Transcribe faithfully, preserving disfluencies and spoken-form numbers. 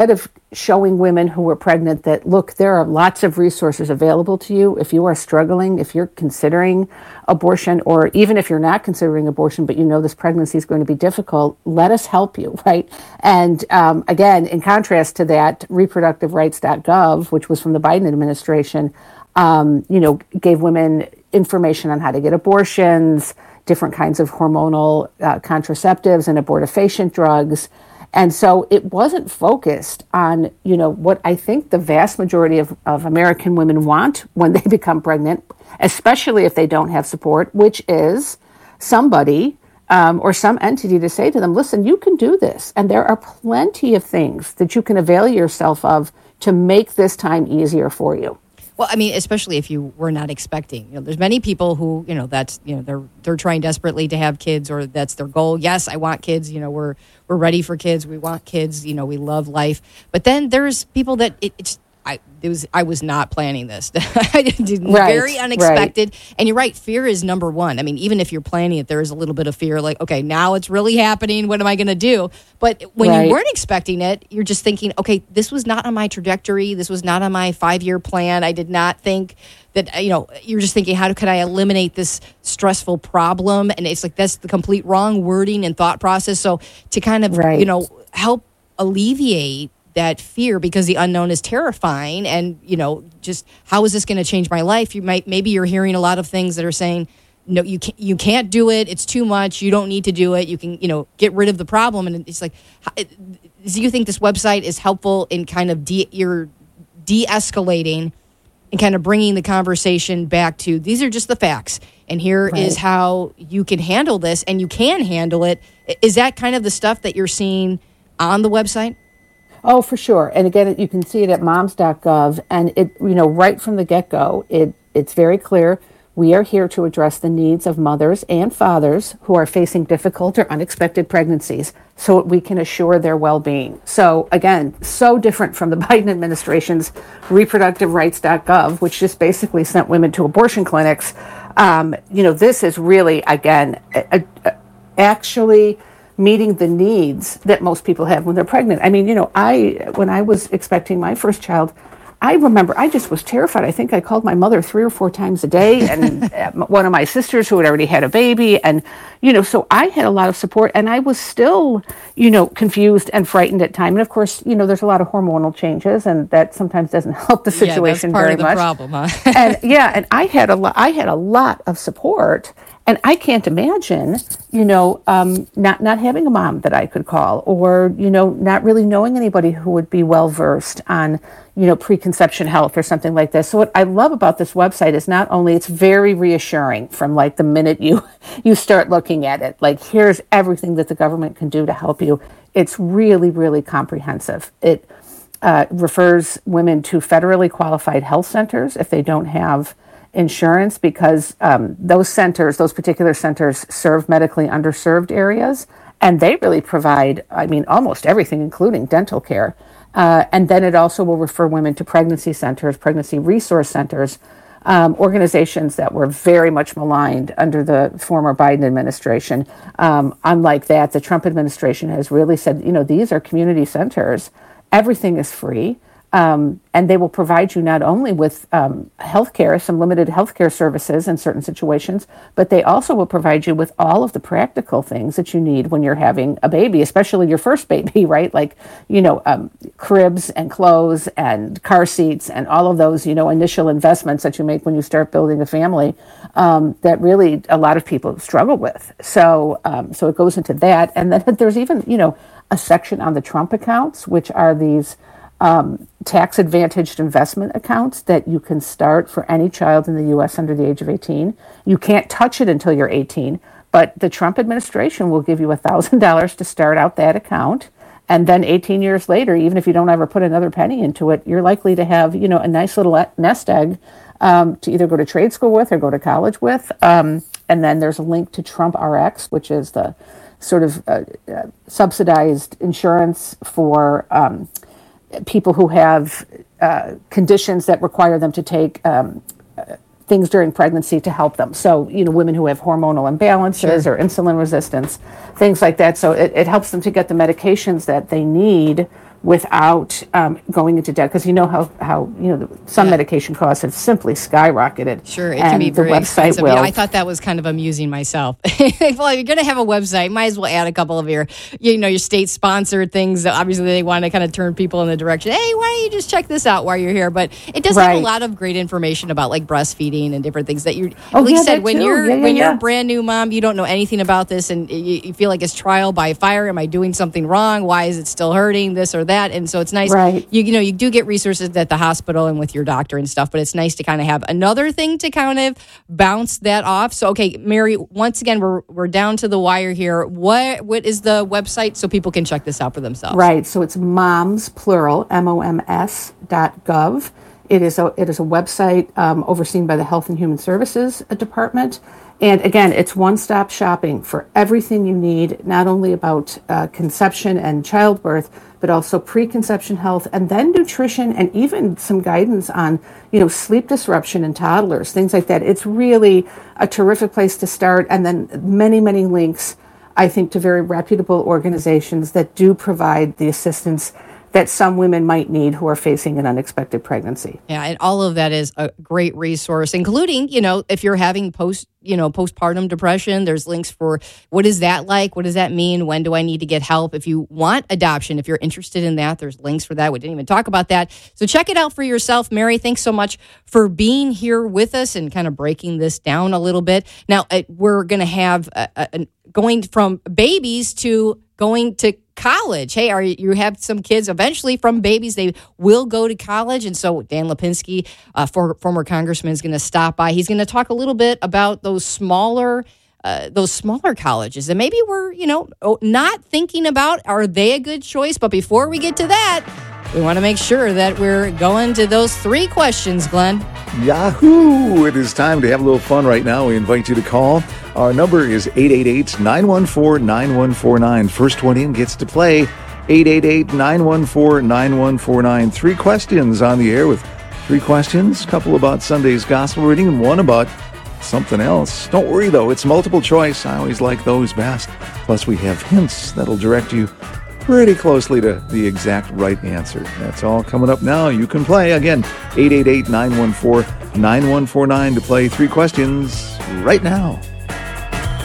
instead of showing women who are pregnant that, look, there are lots of resources available to you if you are struggling, if you're considering abortion, or even if you're not considering abortion, but you know this pregnancy is going to be difficult, let us help you, right? And um, again, in contrast to that, reproductive rights dot gov, which was from the Biden administration, um, you know, gave women information on how to get abortions, different kinds of hormonal uh, contraceptives and abortifacient drugs. And so it wasn't focused on, you know, what I think the vast majority of, of American women want when they become pregnant, especially if they don't have support, which is somebody um, or some entity to say to them, listen, you can do this. And there are plenty of things that you can avail yourself of to make this time easier for you. Well, I mean, especially if you were not expecting. You know, there's many people who, you know, that's, you know, they're they're trying desperately to have kids, or that's their goal. Yes, I want kids. You know, we're we're ready for kids. We want kids. You know, we love life. But then there's people that it, it's. I it was I was not planning this. I did right, very unexpected. Right. And you're right, fear is number one. I mean, even if you're planning it, there is a little bit of fear, like, okay, now it's really happening. What am I going to do? But when right. you weren't expecting it, you're just thinking, okay, this was not on my trajectory. This was not on my five-year plan. I did not think that, you know, you're just thinking, how could I eliminate this stressful problem? And it's like, that's the complete wrong wording and thought process. So to kind of, right. you know, help alleviate that fear, because the unknown is terrifying, and you know, just how is this going to change my life? You might maybe you're hearing a lot of things that are saying, no, you can't, you can't do it. It's too much. You don't need to do it. You can, you know, get rid of the problem. And it's like, do you think this website is helpful in kind of de- you're de-escalating and kind of bringing the conversation back to, these are just the facts, and here right. is how you can handle this, and you can handle it. Is that kind of the stuff that you're seeing on the website? Oh, for sure. And again, you can see it at moms dot gov. And it, you know, right from the get-go, it it's very clear. We are here to address the needs of mothers and fathers who are facing difficult or unexpected pregnancies so we can assure their well-being. So again, so different from the Biden administration's reproductive rights dot gov, which just basically sent women to abortion clinics. Um, you know, this is really, again, a, a, actually meeting the needs that most people have when they're pregnant. I mean, you know, I, when I was expecting my first child, I remember I just was terrified. I think I called my mother three or four times a day, and one of my sisters who had already had a baby. And, you know, so I had a lot of support, and I was still, you know, confused and frightened at times. And of course, you know, there's a lot of hormonal changes, and that sometimes doesn't help the situation yeah, that's part very of the much. Problem, huh? and yeah, and I had a lot, I had a lot of support. And I can't imagine, you know, um, not not having a mom that I could call, or, you know, not really knowing anybody who would be well versed on, you know, preconception health or something like this. So what I love about this website is not only it's very reassuring from like the minute you you start looking at it, like here's everything that the government can do to help you. It's really, really comprehensive. It uh, refers women to federally qualified health centers if they don't have insurance, because um, those centers, those particular centers serve medically underserved areas, and they really provide, I mean, almost everything, including dental care. Uh, and then it also will refer women to pregnancy centers, pregnancy resource centers, um, organizations that were very much maligned under the former Biden administration. Um, unlike that, the Trump administration has really said, you know, these are community centers. Everything is free. Um, and they will provide you not only with um, health care, some limited health care services in certain situations, but they also will provide you with all of the practical things that you need when you're having a baby, especially your first baby, right? Like, you know, um, cribs and clothes and car seats and all of those, you know, initial investments that you make when you start building a family um, that really a lot of people struggle with. So, um, so it goes into that. And then there's even, you know, a section on the Trump accounts, which are these Um, tax-advantaged investment accounts that you can start for any child in the U S under the age of eighteen. You can't touch it until you're eighteen, but the Trump administration will give you one thousand dollars to start out that account. And then eighteen years later, even if you don't ever put another penny into it, you're likely to have, you know, a nice little nest egg um, to either go to trade school with or go to college with. Um, and then there's a link to Trump R X, which is the sort of uh, uh, subsidized insurance for um, people who have uh, conditions that require them to take um, uh, things during pregnancy to help them. So, you know, women who have hormonal imbalances Sure. or insulin resistance, things like that. So it, it helps them to get the medications that they need without um, going into debt, because you know how, how you know the, some Yeah. medication costs have simply skyrocketed. Sure, it and can be the very website expensive. will. Yeah, I thought that was kind of amusing myself. Well, if you're going to have a website, might as well add a couple of your, you know, your state-sponsored things that obviously they want to kind of turn people in the direction. Hey, why don't you just check this out while you're here? But it does have a Right. lot of great information about like breastfeeding and different things that you're. Oh, like you yeah, said, that when too. you're Yeah, yeah, when you're yeah. a brand new mom, you don't know anything about this, and you, you feel like it's trial by fire. Am I doing something wrong? Why is it still hurting? This or that? And so it's nice. Right. You, you know, you do get resources at the hospital and with your doctor and stuff, but it's nice to kind of have another thing to kind of bounce that off. So, okay, Mary, once again, we're we're down to the wire here. What what is the website so people can check this out for themselves? Right. So it's moms, plural, M O M S dot gov. It is a, it is a website um, overseen by the Health and Human Services Department. And again, it's one-stop shopping for everything you need, not only about uh, conception and childbirth, but also preconception health, and then nutrition, and even some guidance on, you know, sleep disruption in toddlers, things like that. It's really a terrific place to start. And then many, many links, I think, to very reputable organizations that do provide the assistance that some women might need who are facing an unexpected pregnancy. Yeah, and all of that is a great resource, including, you know, if you're having post, you know, postpartum depression, there's links for what is that like? What does that mean? When do I need to get help? If you want adoption, if you're interested in that, there's links for that. We didn't even talk about that. So check it out for yourself. Mary, thanks so much for being here with us and kind of breaking this down a little bit. Now, uh, we're going to have a, a, a, going from babies to going to college. Hey, are you, you have some kids eventually from babies, they will go to college. And so Dan Lipinski, uh, for, former congressman, is going to stop by. He's going to talk a little bit about those smaller uh, those smaller colleges that maybe we're, you know, not thinking about. Are they a good choice? But before we get to that, we want to make sure that we're going to those three questions, Glenn. Yahoo! It is time to have a little fun right now. We invite you to call. Our number is eight eight eight, nine one four, nine one four nine. First one in gets to play. eight eight eight, nine one four, nine one four nine. Three questions on the air with three questions. A couple about Sunday's gospel reading and one about something else. Don't worry, though. It's multiple choice. I always like those best. Plus, we have hints that'll direct you pretty closely to the exact right answer. That's all coming up now. You can play. Again, eight eight eight, nine one four, nine one four nine to play three questions right now.